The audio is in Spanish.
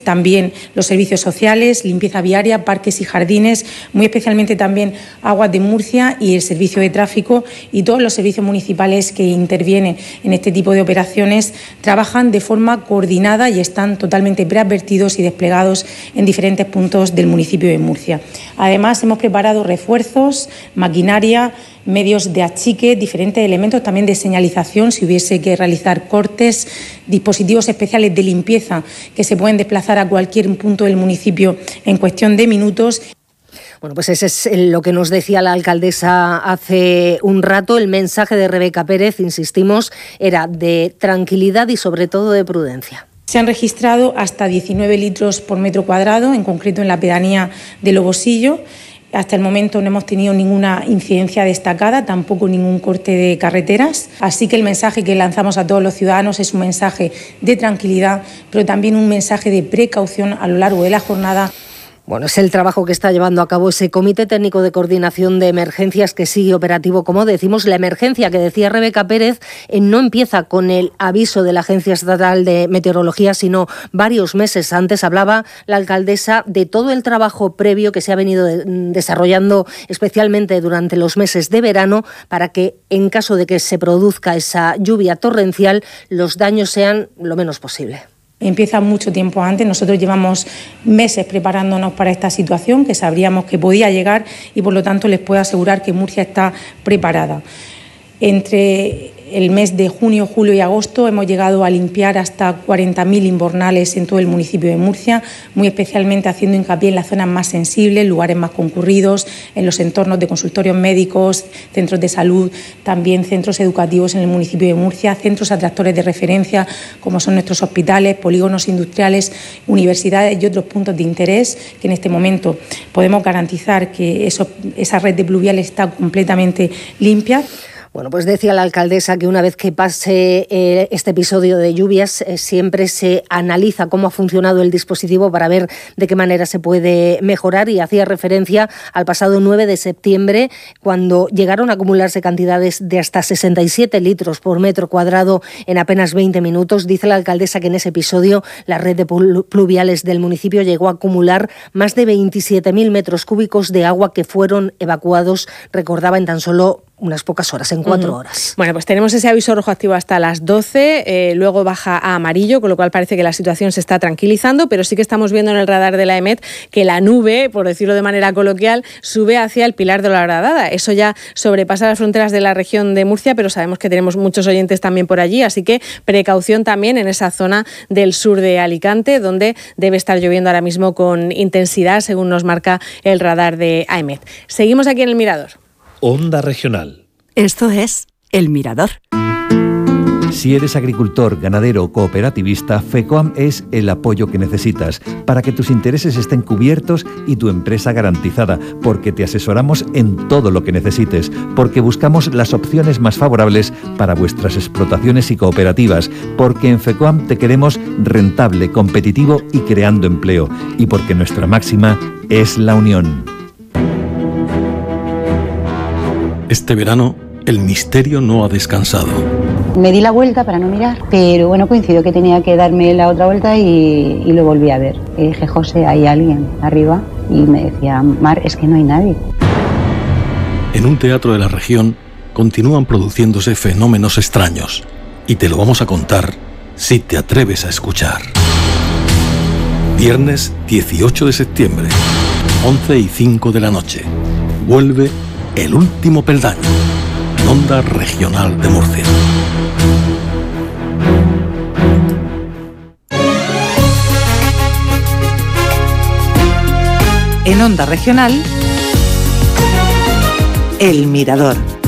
También los servicios sociales, limpieza viaria, parques y jardines, muy especialmente también Aguas de Murcia y el servicio de tráfico, y todos los servicios municipales que intervienen en este tipo de operaciones trabajan de forma coordinada y están totalmente preadvertidos y desplegados en diferentes puntos del municipio de Murcia. Además, hemos preparado refuerzos, maquinaria, medios de achique, diferentes elementos también de señalización si hubiese que realizar cortes, dispositivos especiales de limpieza que se pueden desplazar a cualquier punto del municipio en cuestión de minutos. Bueno, pues ese es lo que nos decía la alcaldesa hace un rato. El mensaje de Rebeca Pérez, insistimos, era de tranquilidad y sobre todo de prudencia. Se han registrado hasta 19 litros por metro cuadrado, en concreto en la pedanía de Lobosillo. Hasta el momento no hemos tenido ninguna incidencia destacada, tampoco ningún corte de carreteras. Así que el mensaje que lanzamos a todos los ciudadanos es un mensaje de tranquilidad, pero también un mensaje de precaución a lo largo de la jornada. Bueno, es el trabajo que está llevando a cabo ese Comité Técnico de Coordinación de Emergencias que sigue operativo, como decimos. La emergencia que decía Rebeca Pérez no empieza con el aviso de la Agencia Estatal de Meteorología, sino varios meses antes. Hablaba la alcaldesa de todo el trabajo previo que se ha venido desarrollando especialmente durante los meses de verano para que, en caso de que se produzca esa lluvia torrencial, los daños sean lo menos posible. Empieza mucho tiempo antes. Nosotros llevamos meses preparándonos para esta situación que sabríamos que podía llegar y, por lo tanto, les puedo asegurar que Murcia está preparada. Entre el mes de junio, julio y agosto hemos llegado a limpiar hasta 40.000 invernales en todo el municipio de Murcia, muy especialmente haciendo hincapié en las zonas más sensibles, lugares más concurridos, en los entornos de consultorios médicos, centros de salud, también centros educativos en el municipio de Murcia, centros atractores de referencia como son nuestros hospitales, polígonos industriales, universidades y otros puntos de interés que en este momento podemos garantizar que esa red de pluviales está completamente limpia. Bueno, pues decía la alcaldesa que una vez que pase este episodio de lluvias, siempre se analiza cómo ha funcionado el dispositivo para ver de qué manera se puede mejorar, y hacía referencia al pasado 9 de septiembre, cuando llegaron a acumularse cantidades de hasta 67 litros por metro cuadrado en apenas 20 minutos. Dice la alcaldesa que en ese episodio la red de pluviales del municipio llegó a acumular más de 27.000 metros cúbicos de agua que fueron evacuados, recordaba, en tan solo unas pocas horas, en 4 horas. Bueno, pues tenemos ese aviso rojo activo hasta las 12, luego baja a amarillo, con lo cual parece que la situación se está tranquilizando, pero sí que estamos viendo en el radar de la EMET que la nube, por decirlo de manera coloquial, sube hacia el Pilar de la Horadada. Eso ya sobrepasa las fronteras de la región de Murcia, pero sabemos que tenemos muchos oyentes también por allí, así que precaución también en esa zona del sur de Alicante, donde debe estar lloviendo ahora mismo con intensidad, según nos marca el radar de AEMET. Seguimos aquí en El Mirador. Onda Regional. Esto es El Mirador. Si eres agricultor, ganadero o cooperativista, FECOAM es el apoyo que necesitas para que tus intereses estén cubiertos y tu empresa garantizada, porque te asesoramos en todo lo que necesites, porque buscamos las opciones más favorables para vuestras explotaciones y cooperativas, porque en FECOAM te queremos rentable, competitivo y creando empleo, y porque nuestra máxima es la unión. Este verano, el misterio no ha descansado. Me di la vuelta para no mirar, pero bueno, coincidió que tenía que darme la otra vuelta y lo volví a ver. Y dije, José, hay alguien arriba, y me decía, Mar, es que no hay nadie. En un teatro de la región continúan produciéndose fenómenos extraños, y te lo vamos a contar si te atreves a escuchar. Viernes 18 de septiembre, 11:05 de la noche. Vuelve El Último Peldaño, en Onda Regional de Murcia. En Onda Regional, El Mirador.